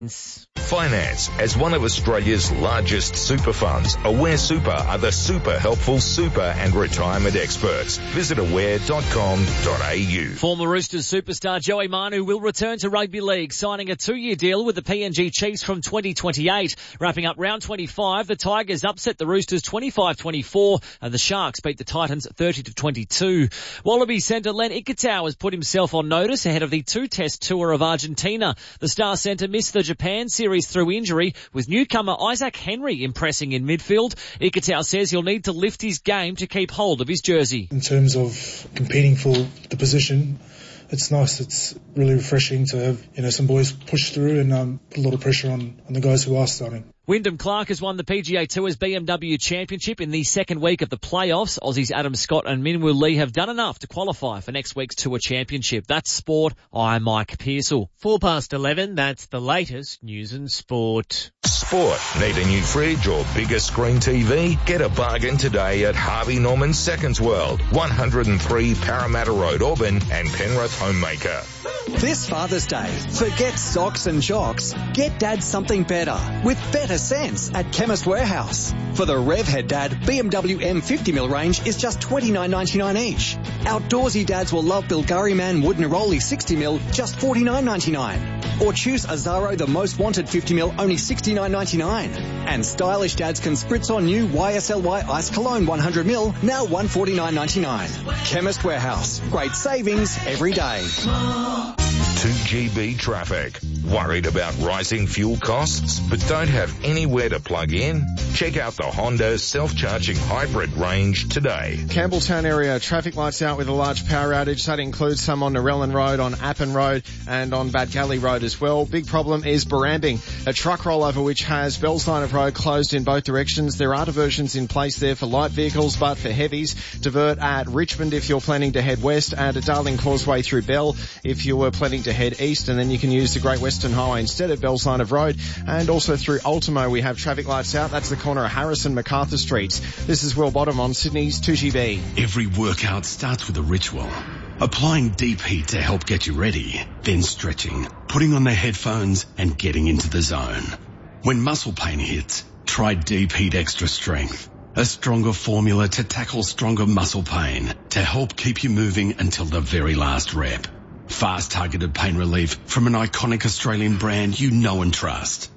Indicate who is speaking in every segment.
Speaker 1: Finance. As one of Australia's largest super funds, Aware Super are the super helpful super and retirement experts. Visit aware.com.au.
Speaker 2: Former Roosters superstar Joey Manu will return to rugby league, signing a 2-year deal with the PNG Chiefs from 2028. Wrapping up round 25, the Tigers upset the Roosters 25-24 and the Sharks beat the Titans 30-22. Wallaby centre Len Ikitau has put himself on notice ahead of the 2-test tour of Argentina. The star centre missed the Japan series through injury, with newcomer Isaac Henry impressing in midfield. Ikitau says he'll need to lift his game to keep hold of his jersey.
Speaker 3: In terms of competing for the position, it's nice. It's really refreshing to have, some boys push through and put a lot of pressure on the guys who are starting.
Speaker 2: Wyndham Clark has won the PGA Tour's BMW Championship in the second week of the playoffs. Aussies Adam Scott and Minwoo Lee have done enough to qualify for next week's Tour Championship. That's sport. I'm Mike Pearsall.
Speaker 4: 11:04, that's the latest news and sport.
Speaker 1: Sport. Need a new fridge or bigger screen TV? Get a bargain today at Harvey Norman Seconds World, 103 Parramatta Road, Auburn, and Penrith Homemaker.
Speaker 5: This Father's Day, forget socks and jocks. Get Dad something better with better sense at Chemist Warehouse. For the Revhead Dad, BMW M50mm range is just $29.99 each. Outdoorsy dads will love Bilgari Man Wood Neroli 60mm, just $49.99. Or choose Azaro the Most Wanted 50mm, only $69.99. And stylish dads can spritz on new YSLY Ice Cologne 100ml, now $149.99. Chemist Warehouse. Great savings every day.
Speaker 1: 2GB traffic. Worried about rising fuel costs but don't have anywhere to plug in? Check out the Honda self-charging hybrid range today.
Speaker 6: Campbelltown area traffic lights out with a large power outage. That includes some on Narellan Road, on Appin Road and on Bad Galley Road as well. Big problem is Barambing, a truck rollover which has Bell's Line of Road closed in both directions. There are diversions in place there for light vehicles, but for heavies, divert at Richmond if you're planning to head west, and at Darling Causeway through Bell if you were planning to head east, and then you can use the Great Western Highway instead of Bell's Line of Road. And also through Ultimo we have traffic lights out. That's the corner of Harrison MacArthur Streets. This is Will Bottom on Sydney's 2GB.
Speaker 7: Every workout starts with a ritual. Applying deep heat to help get you ready, then stretching, putting on the headphones and getting into the zone. When muscle pain hits, try Deep Heat Extra Strength. A stronger formula to tackle stronger muscle pain to help keep you moving until the very last rep. Fast targeted pain relief from an iconic Australian brand you know and trust.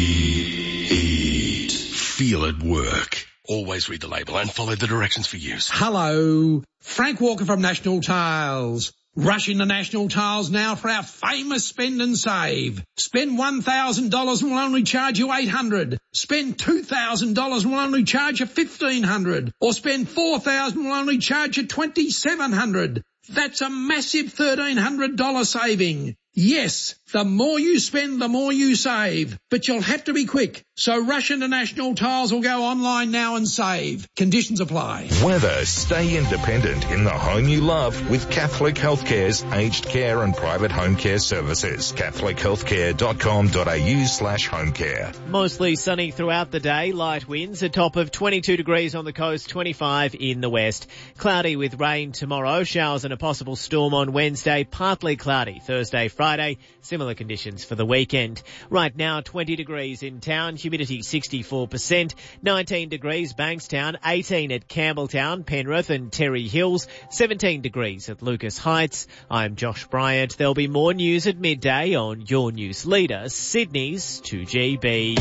Speaker 7: Deep. Feel it work. Always read the label and follow the directions for use.
Speaker 8: Hello, Frank Walker from National Tiles. Rush into National Tiles now for our famous spend and save. Spend $1,000 and we'll only charge you $800. Spend $2,000 and we'll only charge you $1,500. Or spend $4,000 and we'll only charge you $2,700. That's a massive $1,300 saving. Yes, the more you spend, the more you save. But you'll have to be quick. So rush into National Tiles or go online now and save. Conditions apply.
Speaker 1: Weather. Stay independent in the home you love with Catholic Healthcare's aged care and private home care services. CatholicHealthcare.com.au/home care.
Speaker 4: Mostly sunny throughout the day, light winds, a top of 22 degrees on the coast, 25 in the west. Cloudy with rain tomorrow, showers and a possible storm on Wednesday, partly cloudy Thursday, Friday, similar conditions for the weekend. Right now, 20 degrees in town, humidity 64%, 19 degrees Bankstown, 18 at Campbelltown, Penrith and Terry Hills, 17 degrees at Lucas Heights. I'm Josh Bryant. There'll be more news at midday on your news leader, Sydney's 2GB.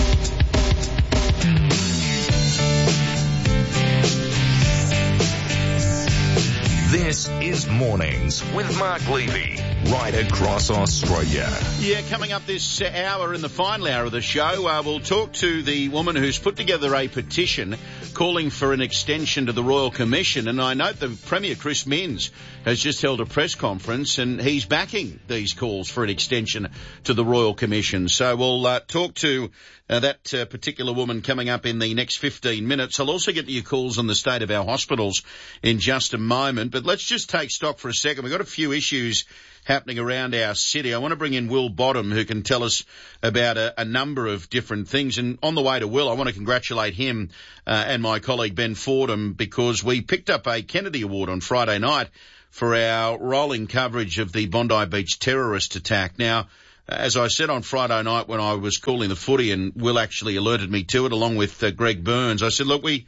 Speaker 1: This is Mornings with Mark Levy, right across Australia.
Speaker 9: Yeah, coming up this hour, in the final hour of the show, we'll talk to the woman who's put together a petition calling for an extension to the Royal Commission. And I note the Premier, Chris Minns, has just held a press conference and he's backing these calls for an extension to the Royal Commission. So we'll talk to that particular woman coming up in the next 15 minutes. I'll also get to your calls on the state of our hospitals in just a moment. But let's just take stock for a second. We've got a few issues happening around our city. I want to bring in Will Bottom, who can tell us about a number of different things. And on the way to Will, I want to congratulate him and my colleague Ben Fordham, because we picked up a Kennedy Award on Friday night for our rolling coverage of the Bondi Beach terrorist attack. Now, as I said on Friday night when I was calling the footy, and Will actually alerted me to it along with Greg Burns, I said, look, we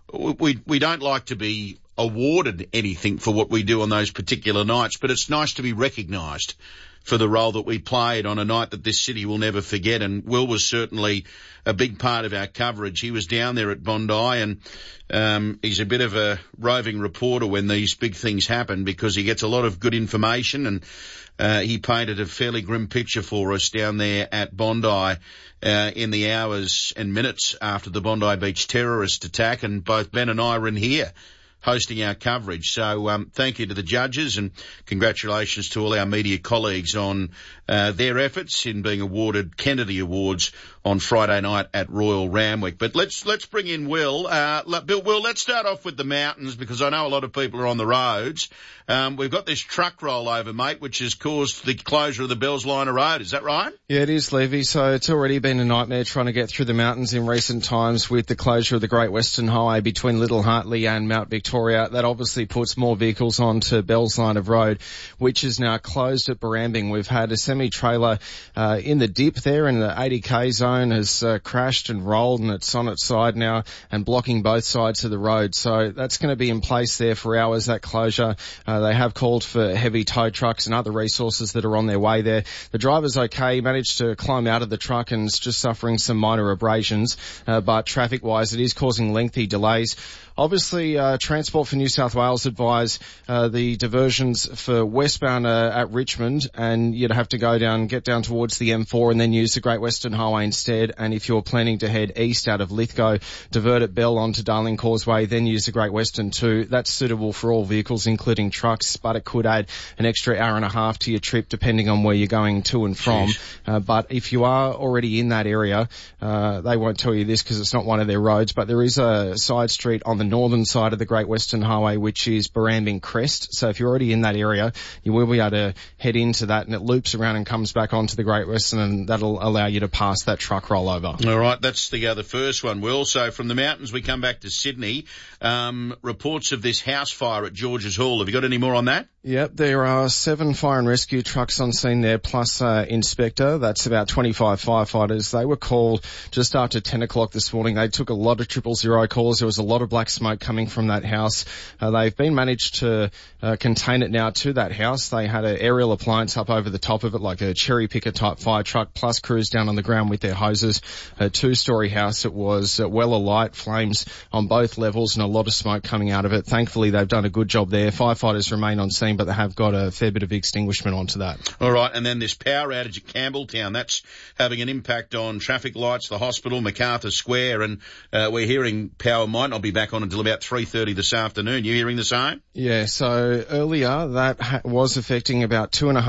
Speaker 9: don't like to be awarded anything for what we do on those particular nights, but it's nice to be recognised for the role that we played on a night that this city will never forget. And Will was certainly a big part of our coverage. He was down there at Bondi, and he's a bit of a roving reporter when these big things happen, because he gets a lot of good information, and he painted a fairly grim picture for us down there at Bondi in the hours and minutes after the Bondi Beach terrorist attack, and both Ben and I were in here hosting our coverage. So thank you to the judges, and congratulations to all our media colleagues on their efforts in being awarded Kennedy Awards on Friday night at Royal Randwick. But let's bring in Will. Will, let's start off with the mountains, because I know a lot of people are on the roads. We've got this truck rollover, mate, which has caused the closure of the Bells Liner Road. Is that right?
Speaker 6: Yeah, it is, Levy. So it's already been a nightmare trying to get through the mountains in recent times with the closure of the Great Western Highway between Little Hartley and Mount Victoria. That obviously puts more vehicles onto Bells Liner Road, which is now closed at Barambing. We've had a semi-trailer in the dip there in the 80k zone has crashed and rolled, and it's on its side now and blocking both sides of the road. So that's going to be in place there for hours, that closure. They have called for heavy tow trucks and other resources that are on their way there. The driver's okay. He managed to climb out of the truck and is just suffering some minor abrasions. But traffic-wise, it is causing lengthy delays. Obviously, Transport for New South Wales advise the diversions for westbound at Richmond, and you'd have to get down towards the M4 and then use the Great Western Highway instead. And if you're planning to head east out of Lithgow, divert at Bell onto Darling Causeway, then use the Great Western too. That's suitable for all vehicles, including trucks, but it could add an extra hour and a half to your trip depending on where you're going to and from. But if you are already in that area, they won't tell you this because it's not one of their roads, but there is a side street on the northern side of the Great Western Highway, which is Barambing Crest. So if you're already in that area, you will be able to head into that, and it loops around and comes back onto the Great Western, and that'll allow you to pass that truck rollover.
Speaker 9: All right, that's the first one, Will. So from the mountains, we come back to Sydney. Reports of this house fire at George's Hall. Have you got any more on that?
Speaker 6: Yep, there are 7 fire and rescue trucks on scene there, plus inspector. That's about 25 firefighters. They were called just after 10 o'clock this morning. They took a lot of 000 calls. There was a lot of black smoke coming from that house. They've been managed to contain it now to that house. They had an aerial appliance up over the top of it, like a cherry picker type fire truck, plus crews down on the ground with their hoses. A 2-story house. It was well alight, flames on both levels, and a lot of smoke coming out of it. Thankfully, they've done a good job there. Firefighters remain on scene, but they have got a fair bit of extinguishment onto that.
Speaker 9: All right, and then this power outage at Campbelltown, that's having an impact on traffic lights, the hospital, MacArthur Square, and we're hearing power might not be back on until about 3:30 this afternoon. You hearing the same?
Speaker 6: Yeah, so earlier that was affecting about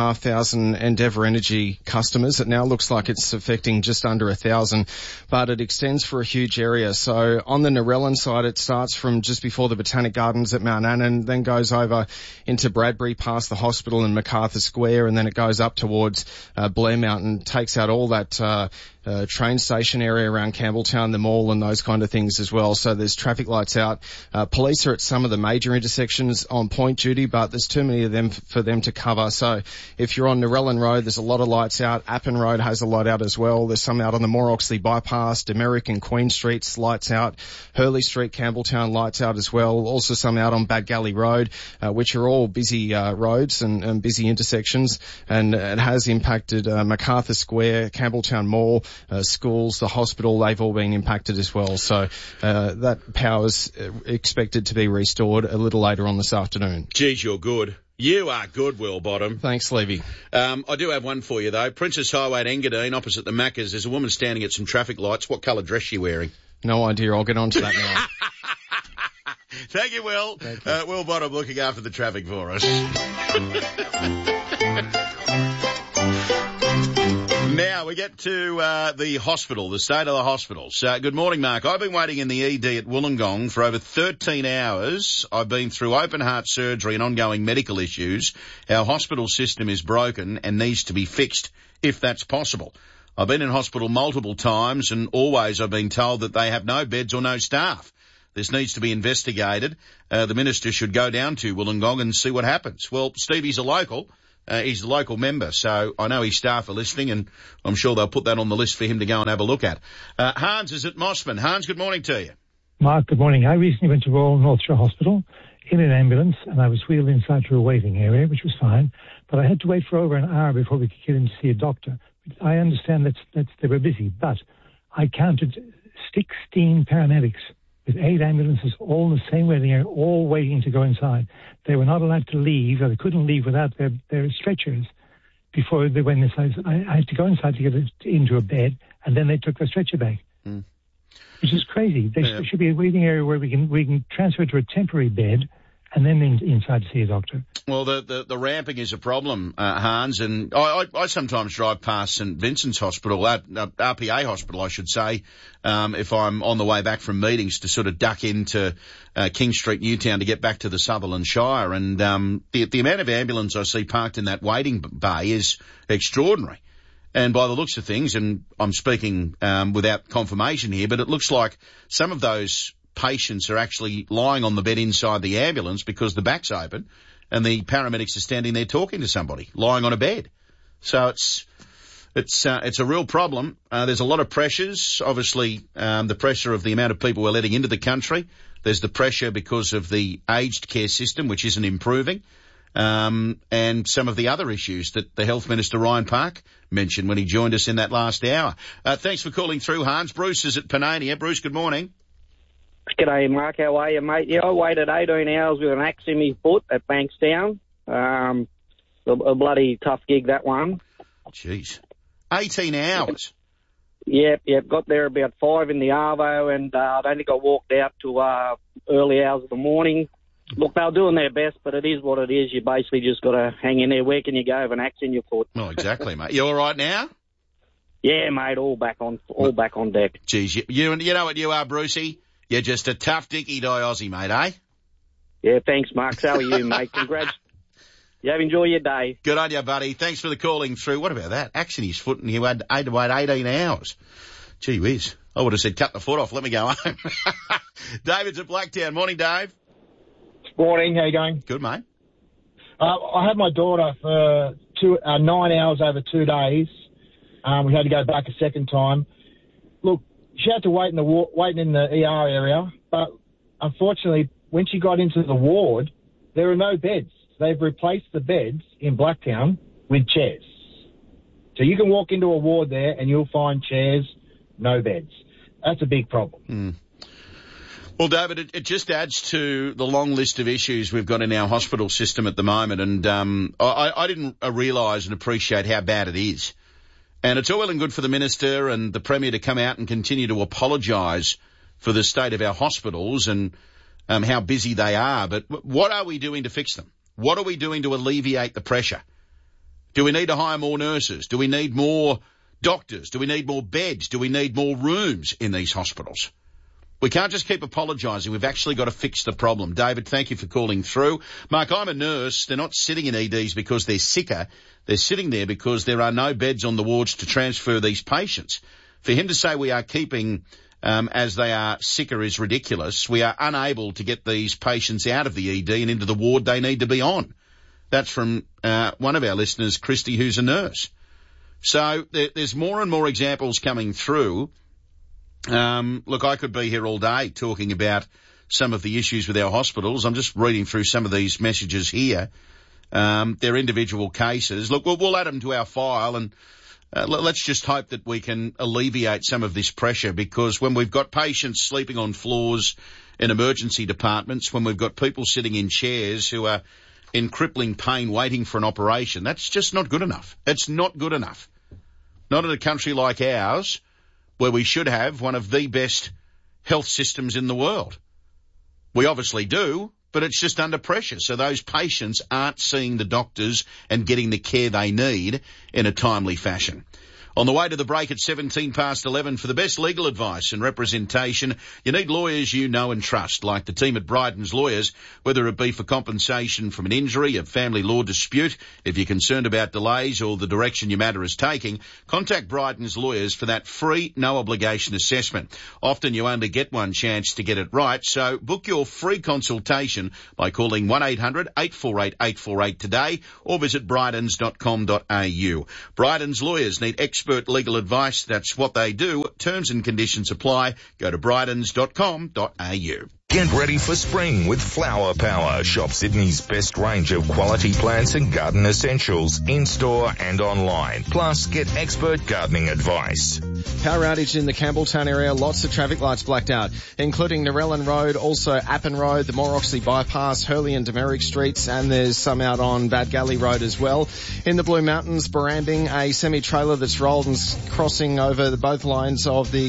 Speaker 6: 2,500 Endeavour Energy customers. It now looks like it's affecting just under 1,000, but it extends for a huge area. So on the Narellan side, it starts from just before the Botanic Gardens at Mount Annan, then goes over into Bradbury past the hospital and MacArthur Square, and then it goes up towards Blair Mountain, takes out all that train station area around Campbelltown, the mall and those kind of things as well. So there's traffic lights out. Police are at some of the major intersections on point duty, but there's too many of them for them to cover. So if you're on Narellan Road, there's a lot of lights out. Appin Road has a light out as well. There's some out on the Moore Oxley bypass, Demerick and Queen Streets, lights out. Hurley Street, Campbelltown, lights out as well. Also some out on Bad Galley Road, which are all busy roads and busy intersections. And it has impacted MacArthur Square, Campbelltown Mall, schools, the hospital. They've all been impacted as well. So that power's expected to be restored a little later on this afternoon.
Speaker 9: Geez, you're good. You are good, Will Bottom.
Speaker 6: Thanks, Levy.
Speaker 9: I do have one for you, though. Princess Highway at Engadine, opposite the Maccas, there's a woman standing at some traffic lights. What colour dress is she wearing?
Speaker 6: No idea. I'll get on to that now.
Speaker 9: Thank you, Will.
Speaker 6: Thank you.
Speaker 9: Will Bottom looking after the traffic for us. Now we get to the hospital, the state of the hospitals. Good morning, Mark. I've been waiting in the ED at Wollongong for over 13 hours. I've been through open heart surgery and ongoing medical issues. Our hospital system is broken and needs to be fixed if that's possible. I've been in hospital multiple times and always I've been told that they have no beds or no staff. This needs to be investigated. The minister should go down to Wollongong and see what happens. Well, Stevie's a local. He's a local member, so I know his staff are listening, and I'm sure they'll put that on the list for him to go and have a look at. Hans is at Mossman. Hans, good morning to you.
Speaker 10: Mark, good morning. I recently went to Royal North Shore Hospital in an ambulance, and I was wheeled inside to a waiting area, which was fine, but I had to wait for over an hour before we could get in to see a doctor. I understand that they were busy, but I counted 16 paramedics with 8 ambulances all in the same waiting area, all waiting to go inside. They were not allowed to leave, or they couldn't leave without their stretchers before they went inside. I had to go inside to get into a bed, and then they took their stretcher back. Which is crazy. There should be a waiting area where we can transfer to a temporary bed and then inside to see a doctor.
Speaker 9: Well, the ramping is a problem, Hans, and I sometimes drive past St Vincent's Hospital, RPA Hospital, I should say, if I'm on the way back from meetings to sort of duck into King Street, Newtown to get back to the Sutherland Shire, and the amount of ambulance I see parked in that waiting bay is extraordinary. And by the looks of things, and I'm speaking without confirmation here, but it looks like some of those patients are actually lying on the bed inside the ambulance because the back's open and the paramedics are standing there talking to somebody, lying on a bed. So it's a real problem. There's a lot of pressures. Obviously, the pressure of the amount of people we're letting into the country. There's the pressure because of the aged care system, which isn't improving. And some of the other issues that the Health Minister, Ryan Park, mentioned when he joined us in that last hour. Thanks for calling through, Hans. Bruce is at Panania. Bruce, good morning.
Speaker 11: G'day, Mark. How are you, mate? Yeah, I waited 18 hours with an axe in my foot at Bankstown. A bloody tough gig, that one.
Speaker 9: Jeez. 18 hours?
Speaker 11: Yep. Got there about 5 in the arvo, and I don't think I walked out to early hours of the morning. Look, they're doing their best, but it is what it is. You basically just got to hang in there. Where can you go with an axe in your foot?
Speaker 9: Oh, exactly, mate. You all right now?
Speaker 11: Yeah, mate. All back on deck.
Speaker 9: Geez, you know what you are, Brucey? You're just a tough dicky die Aussie, mate, eh?
Speaker 11: Yeah, thanks, Mark. So are you, mate. Congrats. You enjoy your day.
Speaker 9: Good on you, buddy. Thanks for the calling through. What about that? Axe in his foot, and he had to wait 18 hours. Gee whiz. I would have said cut the foot off. Let me go home. David's at Blacktown. Morning, Dave.
Speaker 12: Morning, how you going?
Speaker 9: Good, mate.
Speaker 12: I had my daughter for 9 hours over 2 days. We had to go back a second time. Look, she had to wait in the ER area, but unfortunately, when she got into the ward, there were no beds. They've replaced the beds in Blacktown with chairs. So you can walk into a ward there and you'll find chairs, no beds. That's a big problem.
Speaker 9: Well, David, it just adds to the long list of issues we've got in our hospital system at the moment, and I didn't realise and appreciate how bad it is. And it's all well and good for the Minister and the Premier to come out and continue to apologise for the state of our hospitals and how busy they are, but what are we doing to fix them? What are we doing to alleviate the pressure? Do we need to hire more nurses? Do we need more doctors? Do we need more beds? Do we need more rooms in these hospitals? We can't just keep apologising. We've actually got to fix the problem. David, thank you for calling through. Mark, I'm a nurse. They're not sitting in EDs because they're sicker. They're sitting there because there are no beds on the wards to transfer these patients. For him to say we are keeping as they are sicker is ridiculous. We are unable to get these patients out of the ED and into the ward they need to be on. That's from one of our listeners, Christy, who's a nurse. So there's more and more examples coming through. Look, I could be here all day talking about some of the issues with our hospitals. I'm just reading through some of these messages here. They're individual cases. Look, we'll add them to our file, and let's just hope that we can alleviate some of this pressure, because when we've got patients sleeping on floors in emergency departments, when we've got people sitting in chairs who are in crippling pain waiting for an operation, that's just not good enough. It's not good enough. Not in a country like ours, where we should have one of the best health systems in the world. We obviously do, but it's just under pressure. So those patients aren't seeing the doctors and getting the care they need in a timely fashion. On the way to the break at 11:17 for the best legal advice and representation, you need lawyers you know and trust, like the team at Bryden's Lawyers, whether it be for compensation from an injury, a family law dispute, if you're concerned about delays or the direction your matter is taking, contact Bryden's Lawyers for that free, no obligation assessment. Often you only get one chance to get it right, so book your free consultation by calling 1-800-848-848 today or visit brydens.com.au. Bryden's Lawyers need expert legal advice. That's what they do. Terms and conditions apply. Go to brydens.com.au.
Speaker 1: Get ready for spring with Flower Power. Shop Sydney's best range of quality plants and garden essentials in-store and online. Plus, get expert gardening advice.
Speaker 6: Power outage in the Campbelltown area. Lots of traffic lights blacked out, including Narellan Road, also Appin Road, the Moroxley Bypass, Hurley and Demeric Streets, and there's some out on Bad Galley Road as well. In the Blue Mountains, Barambing, a semi-trailer that's rolled and crossing over both lines of the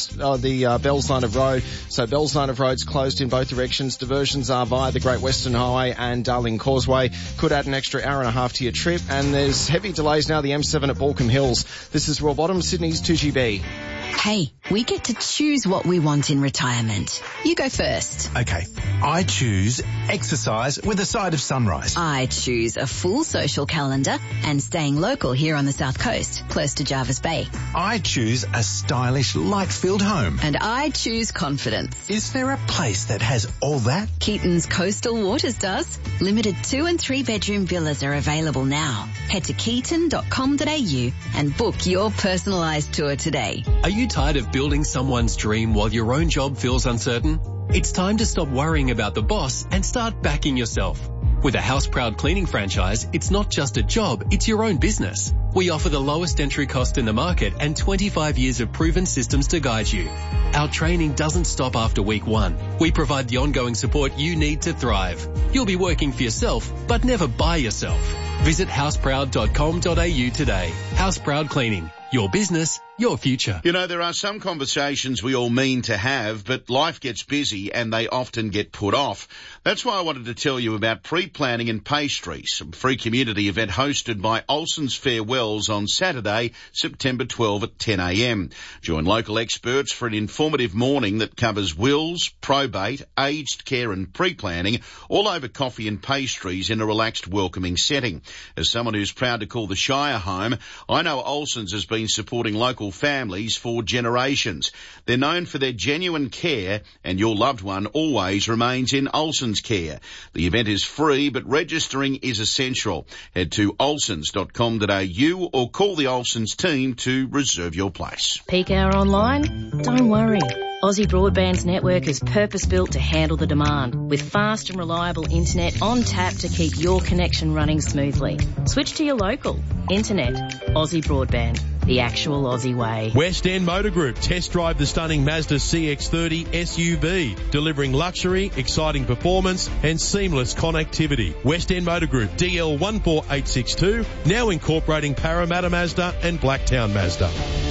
Speaker 6: Bells Line of Road. So Bells Line of Road's closed in both directions. Diversions are via the Great Western Highway and Darling Causeway. Could add an extra hour and a half to your trip. And there's heavy delays now, the M7 at Balcombe Hills. This is Royal Bottom, Sydney's 2GB.
Speaker 13: Hey, we get to choose what we want in retirement. You go first.
Speaker 14: Okay, I choose exercise with a side of sunrise.
Speaker 13: I choose a full social calendar and staying local here on the South Coast, close to Jarvis Bay.
Speaker 14: I choose a stylish, light-filled home.
Speaker 13: And I choose confidence.
Speaker 14: Is there a place that has all that?
Speaker 13: Keaton's Coastal Waters does. Limited 2 and 3 bedroom villas are available now. Head to keaton.com.au and book your personalised tour today.
Speaker 15: Are you tired of building someone's dream while your own job feels uncertain? It's time to stop worrying about the boss and start backing yourself. With a Houseproud cleaning franchise, it's not just a job, it's your own business. We offer the lowest entry cost in the market and 25 years of proven systems to guide you. Our training doesn't stop after week 1. We provide the ongoing support you need to thrive. You'll be working for yourself, but never by yourself. Visit houseproud.com.au today. Houseproud Cleaning. Your business, your future.
Speaker 9: You know, there are some conversations we all mean to have, but life gets busy and they often get put off. That's why I wanted to tell you about Pre-Planning and Pastries, a free community event hosted by Olsen's Farewells on Saturday, September 12 at 10 a.m. Join local experts for an informative morning that covers wills, probate, aged care and pre-planning, all over coffee and pastries in a relaxed, welcoming setting. As someone who's proud to call the Shire home, I know Olsen's has been supporting local families for generations. They're known for their genuine care, and your loved one always remains in Olsen's care. The event is free, but registering is essential. Head to olsens.com.au or call the Olsen's team to reserve your place.
Speaker 16: Peak hour online? Don't worry. Aussie Broadband's network is purpose-built to handle the demand, with fast and reliable internet on tap to keep your connection running smoothly. Switch to your local. Internet. Aussie Broadband. The actual Aussie way.
Speaker 17: West End Motor Group. Test drive the stunning Mazda CX-30 SUV, delivering luxury, exciting performance and seamless connectivity. West End Motor Group, DL 14862, now incorporating Parramatta Mazda and Blacktown Mazda.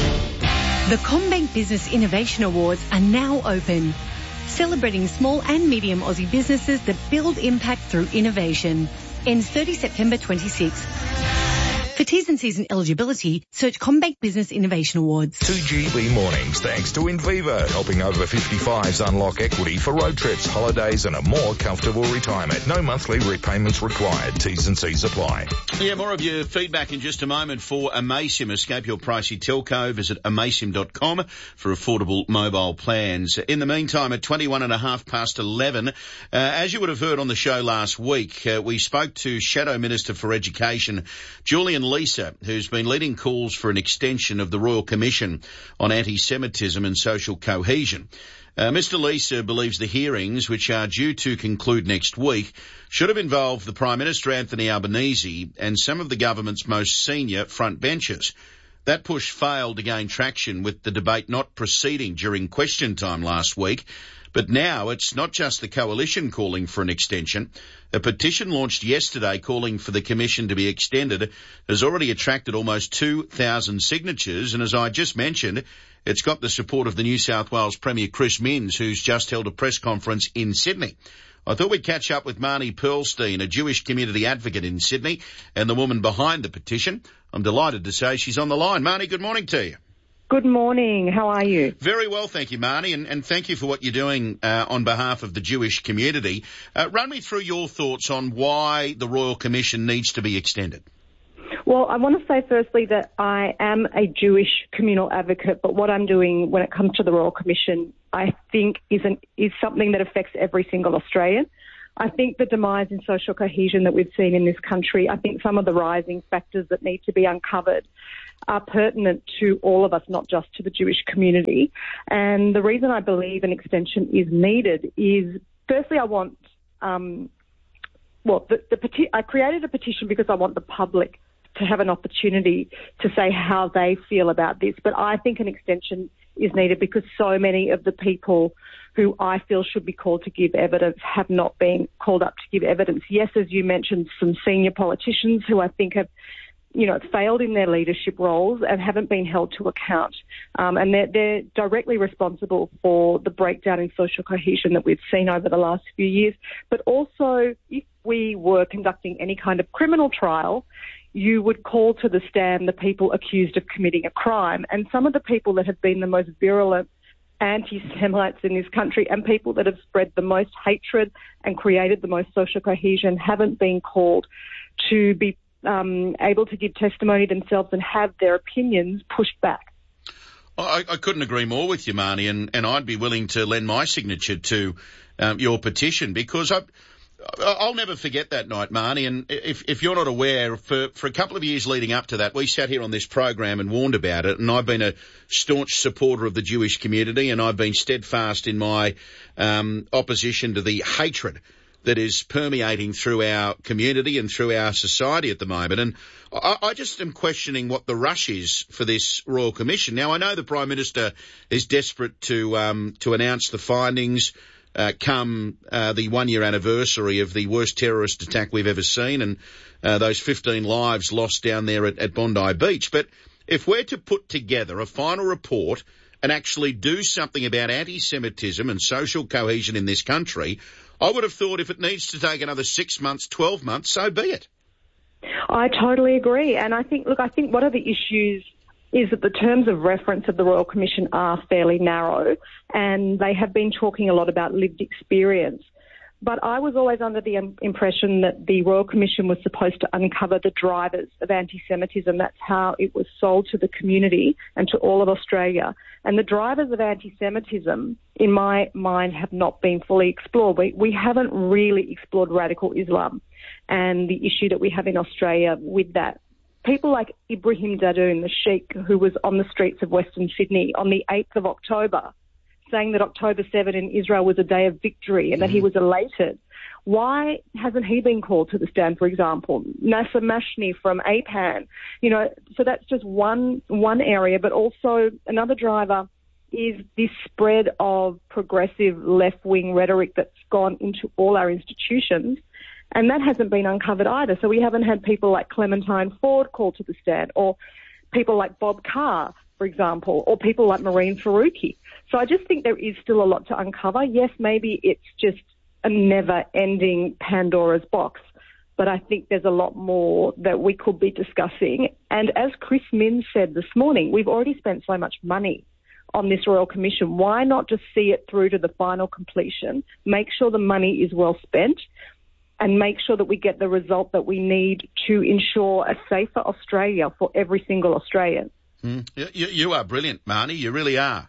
Speaker 18: The CommBank Business Innovation Awards are now open, celebrating small and medium Aussie businesses that build impact through innovation. Ends 30 September 26. For T's and C's and eligibility, search CommBank Business Innovation Awards.
Speaker 1: 2GB mornings, thanks to Inviva, helping over 55s unlock equity for road trips, holidays and a more comfortable retirement. No monthly repayments required. T's and C's apply.
Speaker 9: Yeah, more of your feedback in just a moment for Amaysim. Escape your pricey telco. Visit amaysim.com for affordable mobile plans. In the meantime, at 11:21, as you would have heard on the show last week, we spoke to Shadow Minister for Education, Julian Leeser, who's been leading calls for an extension of the Royal Commission on Anti-Semitism and Social Cohesion. Mr. Leeser believes the hearings, which are due to conclude next week, should have involved the Prime Minister Anthony Albanese and some of the government's most senior frontbenchers. That push failed to gain traction, with the debate not proceeding during question time last week. But now it's not just the coalition calling for an extension. A petition launched yesterday calling for the commission to be extended has already attracted almost 2,000 signatures, and as I just mentioned, it's got the support of the New South Wales Premier Chris Minns, who's just held a press conference in Sydney. I thought we'd catch up with Marnie Pearlstein, a Jewish community advocate in Sydney and the woman behind the petition. I'm delighted to say she's on the line. Marnie, good morning to you.
Speaker 19: Good morning. How are you?
Speaker 9: Very well, thank you, Marnie, and thank you for what you're doing on behalf of the Jewish community. Run me through your thoughts on why the Royal Commission needs to be extended.
Speaker 19: Well, I want to say firstly that I am a Jewish communal advocate, but what I'm doing when it comes to the Royal Commission, I think is something that affects every single Australian. I think the demise in social cohesion that we've seen in this country, I think some of the rising factors that need to be uncovered are pertinent to all of us, not just to the Jewish community. And the reason I believe an extension is needed is, firstly, I want, I created a petition because I want the public to have an opportunity to say how they feel about this. But I think an extension is needed because so many of the people who I feel should be called to give evidence have not been called up to give evidence. Yes, as you mentioned, some senior politicians who I think have failed in their leadership roles and haven't been held to account. And they're directly responsible for the breakdown in social cohesion that we've seen over the last few years. But also, if we were conducting any kind of criminal trial, you would call to the stand the people accused of committing a crime. And some of the people that have been the most virulent anti-Semites in this country and people that have spread the most hatred and created the most social cohesion haven't been called to be able to give testimony themselves and have their opinions pushed back.
Speaker 9: I couldn't agree more with you, Marnie, and I'd be willing to lend my signature to your petition because I'll never forget that night, Marnie, and if you're not aware, for a couple of years leading up to that, we sat here on this program and warned about it, and I've been a staunch supporter of the Jewish community, and I've been steadfast in my opposition to the hatred that is permeating through our community and through our society at the moment. And I just am questioning what the rush is for this Royal Commission. Now, I know the Prime Minister is desperate to announce the findings come the 1-year anniversary of the worst terrorist attack we've ever seen and those 15 lives lost down there at Bondi Beach. But if we're to put together a final report and actually do something about anti-Semitism and social cohesion in this country, I would have thought if it needs to take another 6 months, 12 months, so be it.
Speaker 19: I totally agree. And I think one of the issues is that the terms of reference of the Royal Commission are fairly narrow, and they have been talking a lot about lived experience. But I was always under the impression that the Royal Commission was supposed to uncover the drivers of anti-Semitism. That's how it was sold to the community and to all of Australia. And the drivers of anti-Semitism, in my mind, have not been fully explored. We haven't really explored radical Islam and the issue that we have in Australia with that. People like Ibrahim Dadoun, the sheikh who was on the streets of Western Sydney on the 8th of October, saying that October 7 in Israel was a day of victory and that he was elated. Why hasn't he been called to the stand, for example? Nasser Mashni from APAN. So that's just one area, but also another driver is this spread of progressive left-wing rhetoric that's gone into all our institutions, and that hasn't been uncovered either. So we haven't had people like Clementine Ford called to the stand, or people like Bob Carr, for example, or people like Marine Faruqi. So I just think there is still a lot to uncover. Yes, maybe it's just a never-ending Pandora's box, but I think there's a lot more that we could be discussing. And as Chris Minns said this morning, we've already spent so much money on this Royal Commission. Why not just see it through to the final completion, make sure the money is well spent, and make sure that we get the result that we need to ensure a safer Australia for every single Australian.
Speaker 9: You are brilliant, Marnie. You really are.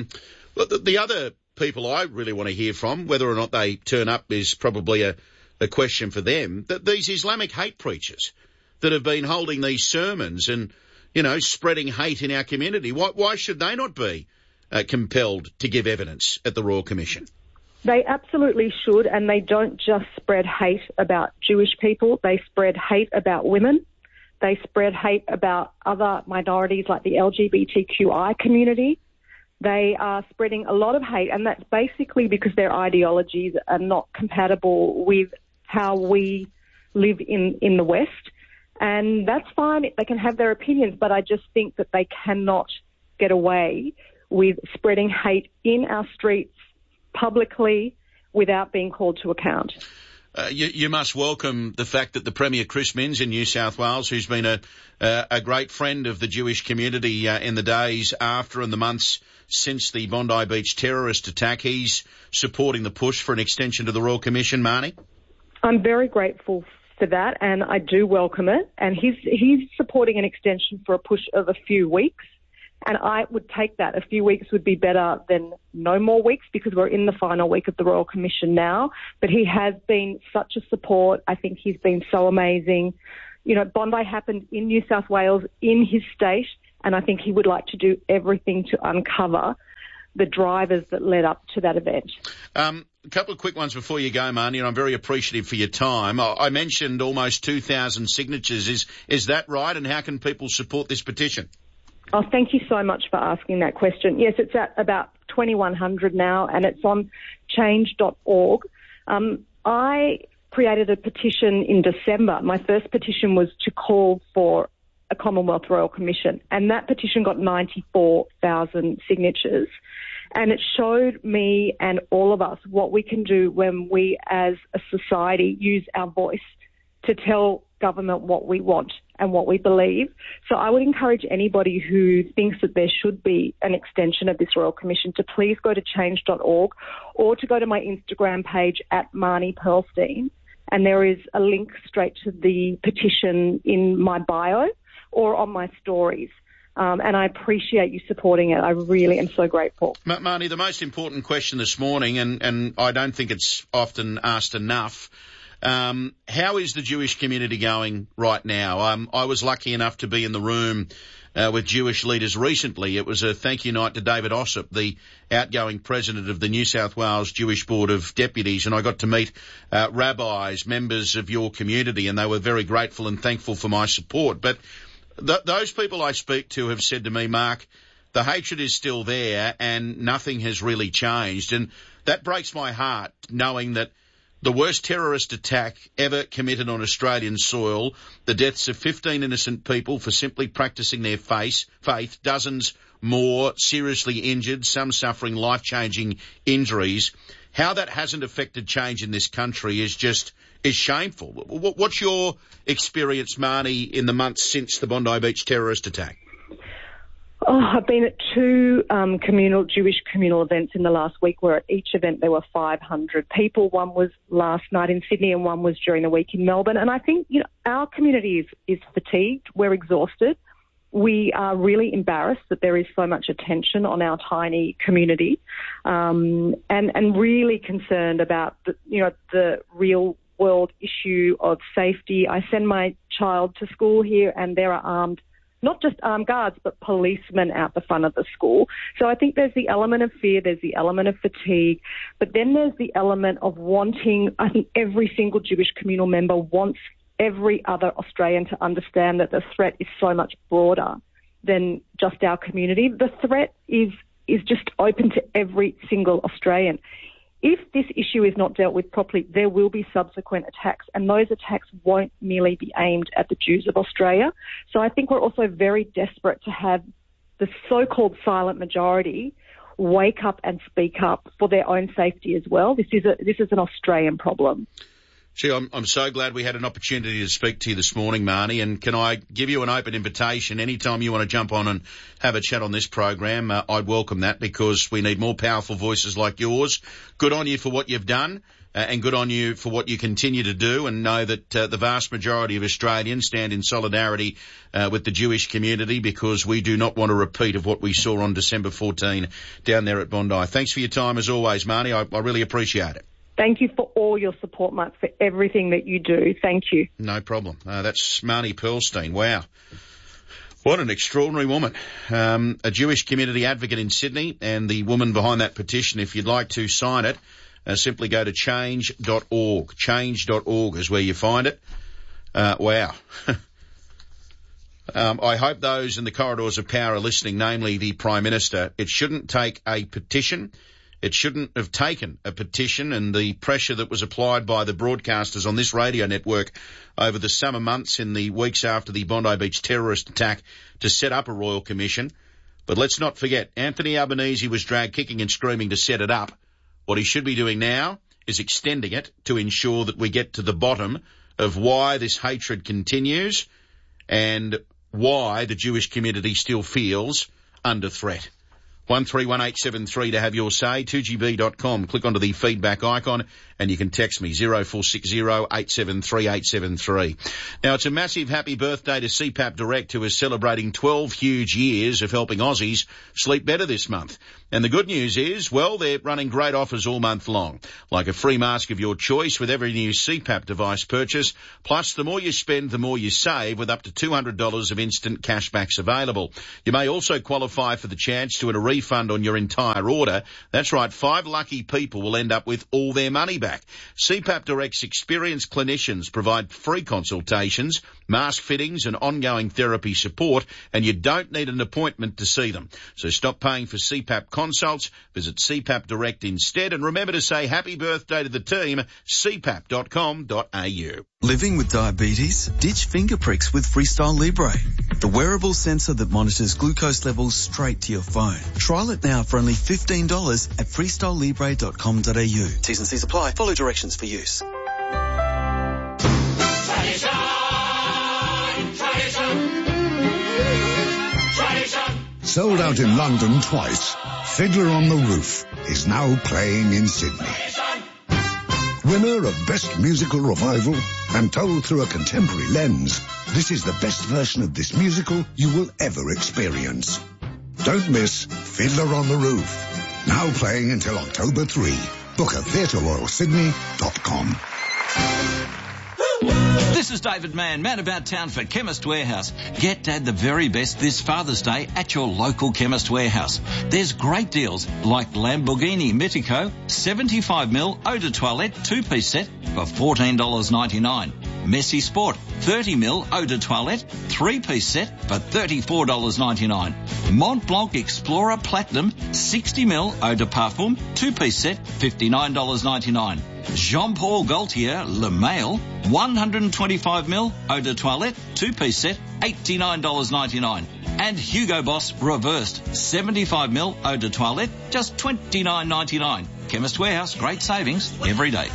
Speaker 9: The other people I really want to hear from, whether or not they turn up is probably a question for them, that these Islamic hate preachers that have been holding these sermons and, spreading hate in our community, why should they not be compelled to give evidence at the Royal Commission?
Speaker 19: They absolutely should, and they don't just spread hate about Jewish people. They spread hate about women. They spread hate about other minorities like the LGBTQI community. They are spreading a lot of hate, and that's basically because their ideologies are not compatible with how we live in the West. And that's fine. They can have their opinions, but I just think that they cannot get away with spreading hate in our streets publicly without being called to account.
Speaker 9: You must welcome the fact that the Premier Chris Minns in New South Wales, who's been a great friend of the Jewish community in the days after and the months since the Bondi Beach terrorist attack, he's supporting the push for an extension to the Royal Commission, Marnie?
Speaker 19: I'm very grateful for that, and I do welcome it. And he's supporting an extension for a push of a few weeks. And I would take that. A few weeks would be better than no more weeks because we're in the final week of the Royal Commission now. But he has been such a support. I think he's been so amazing. You know, Bondi happened in New South Wales, in his state, and I think he would like to do everything to uncover the drivers that led up to that event.
Speaker 9: A couple of quick ones before you go, Marnie, and I'm very appreciative for your time. I mentioned almost 2,000 signatures. Is that right? And how can people support this petition?
Speaker 19: Oh, thank you so much for asking that question. Yes, it's at about 2,100 now, and it's on change.org. I created a petition in December. My first petition was to call for a Commonwealth Royal Commission, and that petition got 94,000 signatures. And it showed me and all of us what we can do when we as a society use our voice to tell government what we want and what we believe. So I would encourage anybody who thinks that there should be an extension of this Royal Commission to please go to change.org or to go to my Instagram page at Marnie Pearlstein, and there is a link straight to the petition in my bio or on my stories. And I appreciate you supporting it. I really am so grateful.
Speaker 9: Marnie, the most important question this morning, and I don't think it's often asked enough, how is the Jewish community going right now? I was lucky enough to be in the room with Jewish leaders recently. It was a thank you night to David Ossip, the outgoing president of the New South Wales Jewish Board of Deputies, and I got to meet rabbis, members of your community, and they were very grateful and thankful for my support. But those people I speak to have said to me, Mark, the hatred is still there and nothing has really changed. And that breaks my heart, knowing that the worst terrorist attack ever committed on Australian soil, the deaths of 15 innocent people for simply practising their faith, dozens more seriously injured, some suffering life-changing injuries. How that hasn't affected change in this country is shameful. What's your experience, Marnie, in the months since the Bondi Beach terrorist attack?
Speaker 19: Oh, I've been at two Jewish communal events in the last week where at each event there were 500 people. One was last night in Sydney and one was during the week in Melbourne. And I think, our community is fatigued. We're exhausted. We are really embarrassed that there is so much attention on our tiny community, and really concerned about the real world issue of safety. I send my child to school here and there are not just armed guards, but policemen out the front of the school. So I think there's the element of fear, there's the element of fatigue, but then there's the element of wanting, I think every single Jewish communal member wants every other Australian to understand that the threat is so much broader than just our community. The threat is just open to every single Australian. If this issue is not dealt with properly, there will be subsequent attacks, and those attacks won't merely be aimed at the Jews of Australia. So I think we're also very desperate to have the so-called silent majority wake up and speak up for their own safety as well. This is an Australian problem.
Speaker 9: Gee, I'm so glad we had an opportunity to speak to you this morning, Marnie, and can I give you an open invitation anytime you want to jump on and have a chat on this program? I'd welcome that because we need more powerful voices like yours. Good on you for what you've done and good on you for what you continue to do, and know that the vast majority of Australians stand in solidarity with the Jewish community because we do not want a repeat of what we saw on December 14 down there at Bondi. Thanks for your time as always, Marnie. I really appreciate it.
Speaker 19: Thank you for all your support, Mark, for everything that you do. Thank you.
Speaker 9: No problem. That's Marnie Pearlstein. Wow. What an extraordinary woman. A Jewish community advocate in Sydney, and the woman behind that petition. If you'd like to sign it, simply go to change.org. Change.org is where you find it. Wow. I hope those in the corridors of power are listening, namely the Prime Minister. It shouldn't take a petition. It shouldn't have taken a petition and the pressure that was applied by the broadcasters on this radio network over the summer months in the weeks after the Bondi Beach terrorist attack to set up a Royal Commission. But let's not forget, Anthony Albanese was dragged kicking and screaming to set it up. What he should be doing now is extending it to ensure that we get to the bottom of why this hatred continues and why the Jewish community still feels under threat. 131873 to have your say, 2gb.com. Click onto the feedback icon and you can text me 0460 873 873. Now, it's a massive happy birthday to CPAP Direct, who is celebrating 12 huge years of helping Aussies sleep better this month. And the good news is, well, they're running great offers all month long, like a free mask of your choice with every new CPAP device purchase. Plus, the more you spend, the more you save, with up to $200 of instant cashbacks available. You may also qualify for the chance to win a refund on your entire order. That's right, 5 lucky people will end up with all their money back. CPAP Direct's experienced clinicians provide free consultations, mask fittings and ongoing therapy support, and you don't need an appointment to see them. So stop paying for CPAP consults, visit CPAP Direct instead, and remember to say happy birthday to the team, cpap.com.au.
Speaker 20: Living with diabetes? Ditch finger pricks with Freestyle Libre, the wearable sensor that monitors glucose levels straight to your phone. Trial it now for only $15 at freestylelibre.com.au. T's and C's apply. Follow directions for use.
Speaker 21: Sold out in London twice, Fiddler on the Roof is now playing in Sydney. Winner of Best Musical Revival and told through a contemporary lens, this is the best version of this musical you will ever experience. Don't miss Fiddler on the Roof, now playing until October 3. Book at theatreroyalsydney.com.
Speaker 22: This is David Mann, man about town for Chemist Warehouse. Get Dad the very best this Father's Day at your local Chemist Warehouse. There's great deals like Lamborghini Mitico 75ml Eau de Toilette 2-piece set for $14.99. Messi Sport 30ml Eau de Toilette 3-piece set for $34.99. Mont Blanc Explorer Platinum 60ml Eau de Parfum 2-piece set $59.99. Jean-Paul Gaultier Le Mail 125ml Eau de Toilette 2-piece set $89.99. And Hugo Boss Reversed 75ml Eau de Toilette just $29.99. Chemist Warehouse, great savings every day.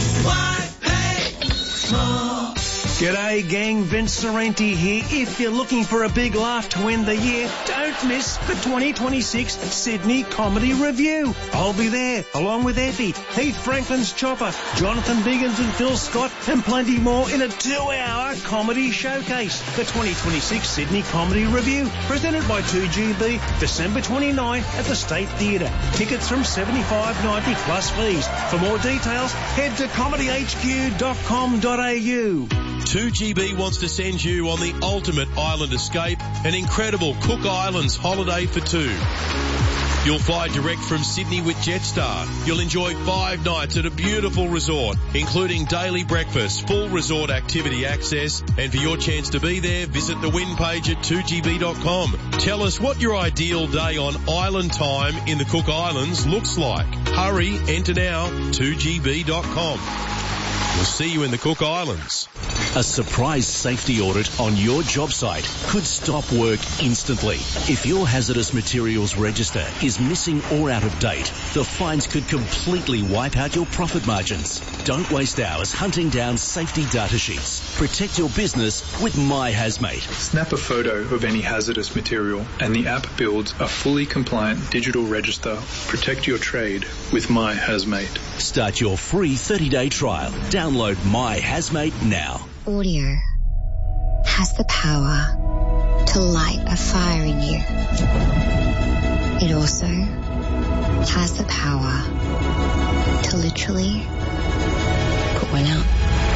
Speaker 23: G'day gang, Vince Sorrenti here. If you're looking for a big laugh to end the year, don't miss the 2026 Sydney Comedy Review. I'll be there, along with Effie, Heath Franklin's Chopper, Jonathan Biggins and Phil Scott, and plenty more in a 2-hour comedy showcase. The 2026 Sydney Comedy Review, presented by 2GB, December 29 at the State Theatre. Tickets from $75.90 plus fees. For more details, head to comedyhq.com.au.
Speaker 17: 2GB wants to send you on the ultimate island escape, an incredible Cook Islands holiday for two. You'll fly direct from Sydney with Jetstar. You'll enjoy 5 nights at a beautiful resort, including daily breakfast, full resort activity access, and for your chance to be there, visit the win page at 2gb.com. Tell us what your ideal day on island time in the Cook Islands looks like. Hurry, enter now, 2gb.com. We'll see you in the Cook Islands.
Speaker 24: A surprise safety audit on your job site could stop work instantly. If your hazardous materials register is missing or out of date, the fines could completely wipe out your profit margins. Don't waste hours hunting down safety data sheets. Protect your business with My Hazmate.
Speaker 25: Snap a photo of any hazardous material and the app builds a fully compliant digital register. Protect your trade with My Hazmate.
Speaker 24: Start your free 30-day trial. Download My Hazmate now.
Speaker 26: Audio has the power to light a fire in you. It also has the power to literally put one out.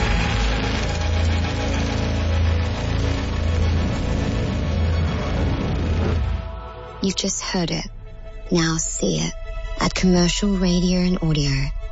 Speaker 26: You've just heard it. Now see it at Commercial Radio and Audio,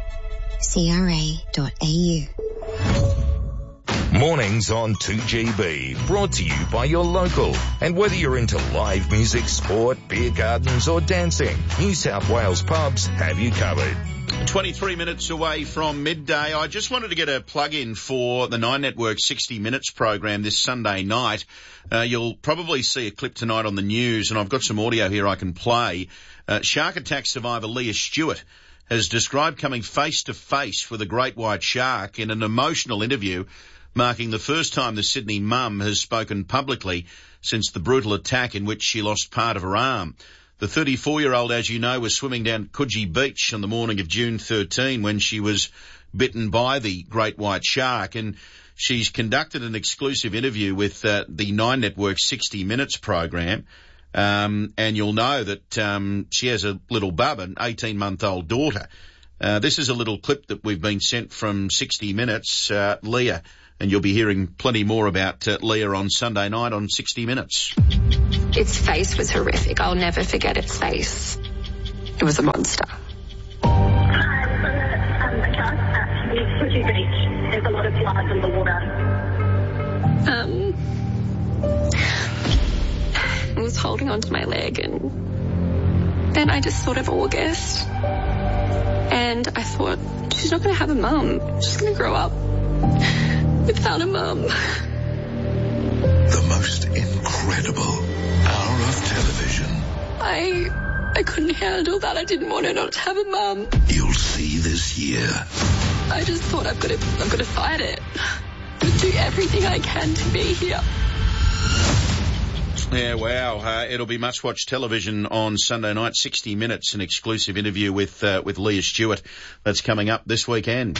Speaker 26: CRA.au.
Speaker 1: Mornings on 2GB, brought to you by your local. And whether you're into live music, sport, beer gardens or dancing, New South Wales pubs have you covered.
Speaker 9: 23 minutes away from midday. I just wanted to get a plug-in for the 9 Network 60 Minutes program this Sunday night. You'll probably see a clip tonight on the news, and I've got some audio here I can play. Shark attack survivor Leah Stewart has described coming face to face with a great white shark in an emotional interview, marking the first time the Sydney mum has spoken publicly since the brutal attack in which she lost part of her arm. The 34-year-old, as you know, was swimming down Coogee Beach on the morning of June 13 when she was bitten by the great white shark, and she's conducted an exclusive interview with the Nine Network's 60 Minutes program, and you'll know that she has a little bub, an 18-month-old daughter. This is a little clip that we've been sent from 60 Minutes, Leah, and you'll be hearing plenty more about Leah on Sunday night on 60 Minutes.
Speaker 2: Its face was horrific. I'll never forget its face. It was a monster.
Speaker 3: Coogee Beach. There's a lot of floods in the water.
Speaker 2: I was holding onto my leg, and then I just thought of August. And I thought, she's not going to have a mum. She's going to grow up without a mum.
Speaker 21: The most incredible hour of television.
Speaker 2: I couldn't handle that. I didn't want her not to have a mum.
Speaker 21: You'll see this year.
Speaker 2: I just thought I've got to fight it. I've got to do everything I can to be here.
Speaker 9: Yeah, wow. It'll be much-watched television on Sunday night. 60 Minutes, an exclusive interview with Leah Stewart. That's coming up this weekend.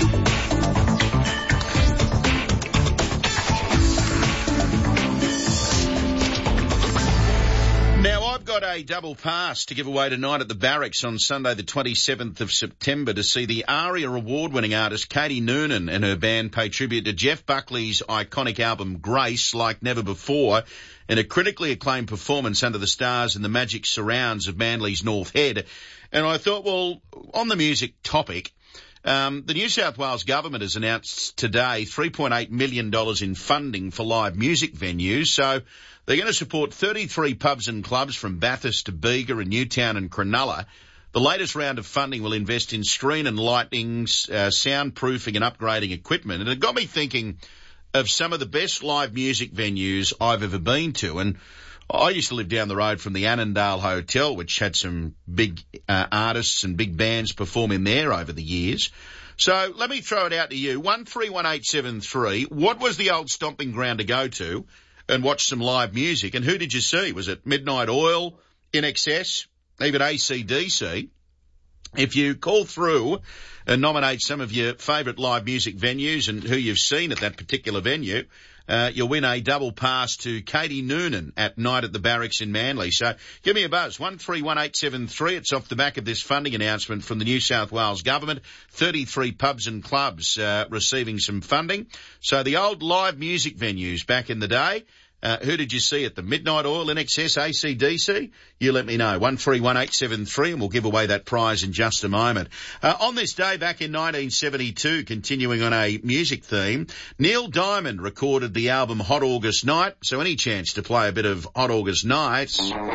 Speaker 9: Now, I've got a double pass to give away tonight at the Barracks on Sunday the 27th of September to see the ARIA award-winning artist Katie Noonan and her band pay tribute to Jeff Buckley's iconic album Grace like never before in a critically acclaimed performance under the stars and the magic surrounds of Manly's North Head. And I thought, well, on the music topic, the New South Wales government has announced today $3.8 million in funding for live music venues. So they're going to support 33 pubs and clubs from Bathurst to Bega and Newtown and Cronulla. The latest round of funding will invest in screen and lighting, soundproofing and upgrading equipment. And it got me thinking of some of the best live music venues I've ever been to. And I used to live down the road from the Annandale Hotel, which had some big artists and big bands performing there over the years. So let me throw it out to you. 131873. What was the old stomping ground to go to and watch some live music? And who did you see? Was it Midnight Oil, INXS, even AC/DC? If you call through and nominate some of your favourite live music venues and who you've seen at that particular venue, you'll win a double pass to Katie Noonan at Night at the Barracks in Manly. So give me a buzz, 131873. It's off the back of this funding announcement from the New South Wales government. 33 pubs and clubs receiving some funding. So the old live music venues back in the day. Who did you see at the Midnight Oil, INXS, AC/DC? You let me know. 131873, and we'll give away that prize in just a moment. On this day back in 1972, continuing on a music theme, Neil Diamond recorded the album Hot August Night. So any chance to play a bit of Hot August Night?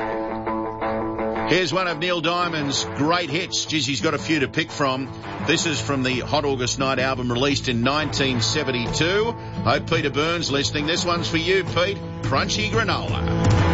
Speaker 9: Here's one of Neil Diamond's great hits. Geez, he's got a few to pick from. This is from the Hot August Night album released in 1972. Hope Peter Burns listening. This one's for you, Pete. Crunchy Granola.